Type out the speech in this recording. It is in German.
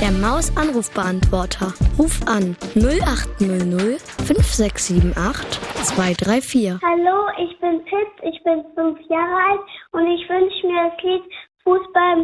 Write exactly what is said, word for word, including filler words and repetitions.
Der Maus-Anrufbeantworter. Ruf an null acht null null fünf sechs sieben acht zwei drei vier. Hallo, ich bin Pitt, ich bin fünf Jahre alt und ich wünsche mir das Lied Fußball